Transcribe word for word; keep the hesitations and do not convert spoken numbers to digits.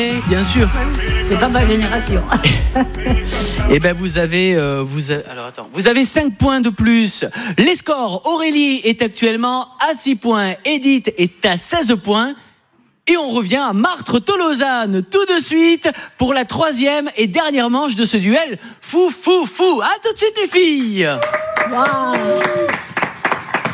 Bien sûr. C'est pas ma génération. Et ben vous avez, euh, vous avez, alors attends, vous avez cinq points de plus. Les scores, Aurélie est actuellement à six points, Edith est à seize points. Et on revient à Martre-Tolosane tout de suite pour la troisième et dernière manche de ce duel. Fou, fou, fou. À tout de suite les filles. Wow.